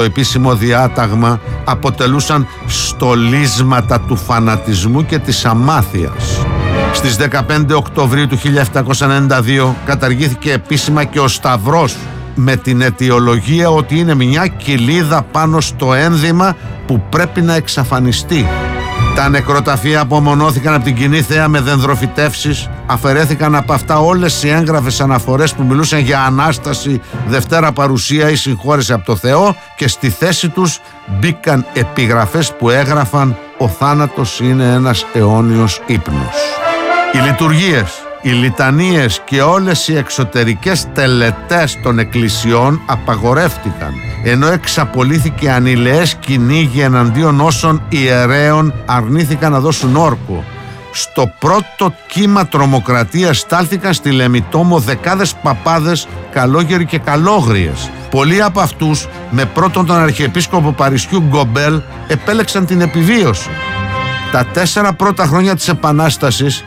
Το επίσημο διάταγμα αποτελούσαν στολίσματα του φανατισμού και της αμάθειας. Στις 15 Οκτωβρίου του 1792 καταργήθηκε επίσημα και ο Σταυρός, με την αιτιολογία ότι είναι μια κοιλίδα πάνω στο ένδυμα που πρέπει να εξαφανιστεί. Τα νεκροταφεία απομονώθηκαν από την κοινή θέα με δενδροφυτεύσεις, αφαιρέθηκαν από αυτά όλες οι έγγραφες αναφορές που μιλούσαν για Ανάσταση, Δευτέρα Παρουσία ή συγχώρεση από το Θεό, και στη θέση τους μπήκαν επιγραφές που έγραφαν «Ο θάνατος είναι ένας αιώνιος ύπνος». Οι λειτουργίες, οι λιτανίες και όλες οι εξωτερικές τελετές των εκκλησιών απαγορεύτηκαν, ενώ εξαπολύθηκε ανηλαιές κυνήγι εναντίον όσων ιερέων αρνήθηκαν να δώσουν όρκο. Στο πρώτο κύμα τρομοκρατίας στάλθηκαν στη Λεμιτόμο δεκάδες παπάδες, καλόγεροι και καλόγριες. Πολλοί από αυτούς, με πρώτον τον Αρχιεπίσκοπο Παρισιού Γκομπέλ, επέλεξαν την επιβίωση. Τα 4 πρώτα χρόνια της Επανάστασης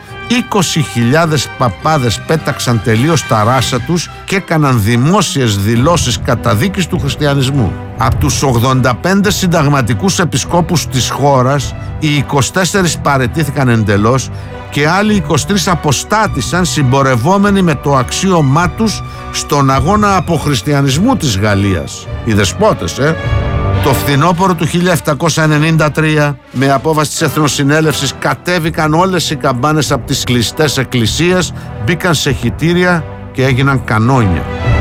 20.000 παπάδες πέταξαν τελείως τα ράσα τους και έκαναν δημόσιες δηλώσεις καταδίκης του χριστιανισμού. Από τους 85 συνταγματικούς επισκόπους της χώρας, οι 24 παραιτήθηκαν εντελώς και άλλοι 23 αποστάτησαν, συμπορευόμενοι με το αξίωμά τους στον αγώνα αποχριστιανισμού της Γαλλίας. Οι δεσπότες, Το φθινόπωρο του 1793, με απόφαση της Εθνοσυνέλευσης, κατέβηκαν όλες οι καμπάνες από τις κλειστές εκκλησίες, μπήκαν σε χυτήρια και έγιναν κανόνια.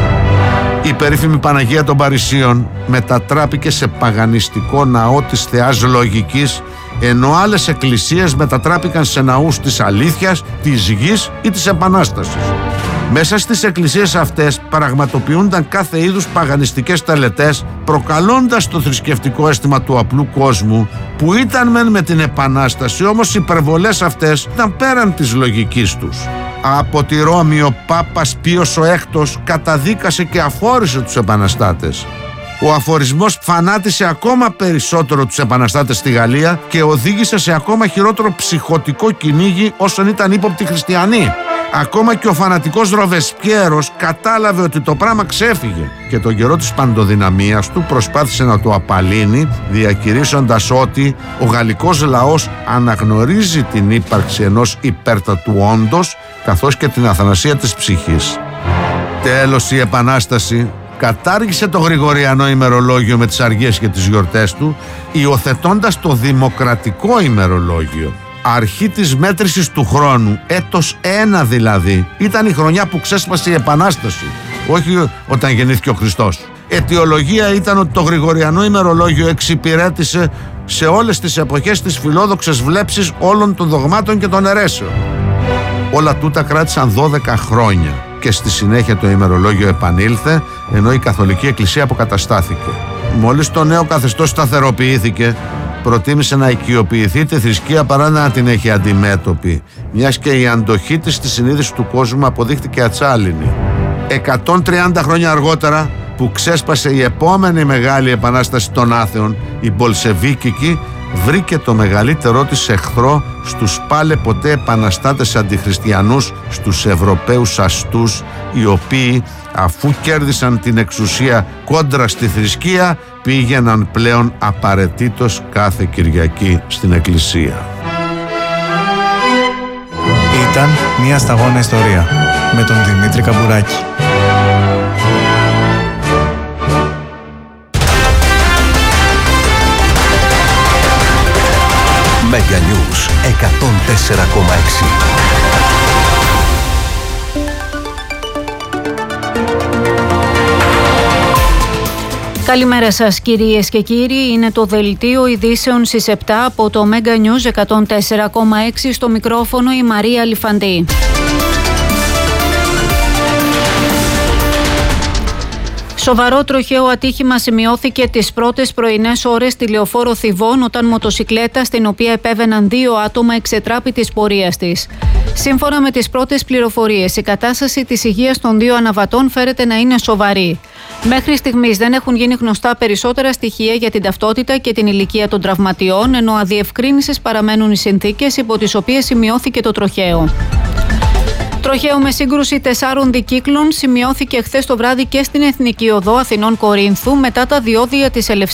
Η περίφημη Παναγία των Παρισίων μετατράπηκε σε παγανιστικό ναό της Θεάς Λογικής, ενώ άλλες εκκλησίες μετατράπηκαν σε ναούς της αλήθειας, της γης ή της Επανάστασης. Μέσα στις εκκλησίες αυτές πραγματοποιούνταν κάθε είδους παγανιστικές τελετές, προκαλώντας το θρησκευτικό αίσθημα του απλού κόσμου, που ήταν μεν με την Επανάσταση, όμως οι υπερβολές αυτές ήταν πέραν της λογικής τους. Από τη Ρώμη ο Πάπας Πίος ο Έκτος καταδίκασε και αφόρησε τους επαναστάτες. Ο αφορισμός φανάτισε ακόμα περισσότερο τους επαναστάτες στη Γαλλία και οδήγησε σε ακόμα χειρότερο ψυχωτικό κυνήγι όσων ήταν ύποπτοι χριστιανοί. Ακόμα και ο φανατικός Ροβεσπιέρος κατάλαβε ότι το πράγμα ξέφυγε και τον καιρό της παντοδυναμίας του προσπάθησε να το απαλύνει, διακηρύσσοντας ότι ο γαλλικός λαός αναγνωρίζει την ύπαρξη ενός υπέρτατου όντος, καθώς και την αθανασία της ψυχής. Τέλος, η Επανάσταση κατάργησε το Γρηγοριανό ημερολόγιο με τις αργίες και τις γιορτές του, υιοθετώντας το δημοκρατικό ημερολόγιο. Αρχή της μέτρησης του χρόνου, έτος 1 δηλαδή, ήταν η χρονιά που ξέσπασε η Επανάσταση, όχι όταν γεννήθηκε ο Χριστός. Αιτιολογία ήταν ότι το Γρηγοριανό ημερολόγιο εξυπηρέτησε σε όλες τις εποχές τις φιλόδοξες βλέψεις όλων των δογμάτων και των αιρέσεων. Όλα τούτα κράτησαν 12 χρόνια και στη συνέχεια το ημερολόγιο επανήλθε, ενώ η Καθολική Εκκλησία αποκαταστάθηκε. Μόλις το νέο καθεστώς σταθεροποιήθηκε, προτίμησε να οικειοποιηθεί τη θρησκεία παρά να την έχει αντιμέτωπη, μιας και η αντοχή της στη συνείδηση του κόσμου αποδείχτηκε ατσάλινη. 130 χρόνια αργότερα, που ξέσπασε η επόμενη μεγάλη επανάσταση των άθεων, η Μπολσεβίκικη, βρήκε το μεγαλύτερό της εχθρό στους πάλε ποτέ επαναστάτες αντιχριστιανούς, στους Ευρωπαίους αστούς, οι οποίοι, αφού κέρδισαν την εξουσία κόντρα στη θρησκεία, πήγαιναν πλέον απαραίτητος κάθε Κυριακή στην εκκλησία. Ήταν μια σταγόνα ιστορία με τον Δημήτρη Καμπουράκη. Mega News 104,6. Καλημέρα σας κυρίες και κύριοι, είναι το δελτίο ειδήσεων στις 7 από το Mega News 104,6, στο μικρόφωνο η Μαρία Λιφαντή. Σοβαρό τροχαίο ατύχημα σημειώθηκε τις πρώτες πρωινές ώρες στη λεωφόρο Θηβών, όταν μοτοσικλέτα στην οποία επέβαιναν 2 άτομα εξετράπη της πορείας της. Σύμφωνα με τις πρώτες πληροφορίες, η κατάσταση της υγείας των 2 αναβατών φέρεται να είναι σοβαρή. Μέχρι στιγμής δεν έχουν γίνει γνωστά περισσότερα στοιχεία για την ταυτότητα και την ηλικία των τραυματιών, ενώ αδιευκρίνησες παραμένουν οι συνθήκες υπό τις οποίες σημειώθηκε το τροχαίο. Τροχαίο με σύγκρουση 4 δικύκλων σημειώθηκε χθες το βράδυ και στην Εθνική Οδό Αθηνών Κορίνθου μετά τα διόδια της Ελευσίνης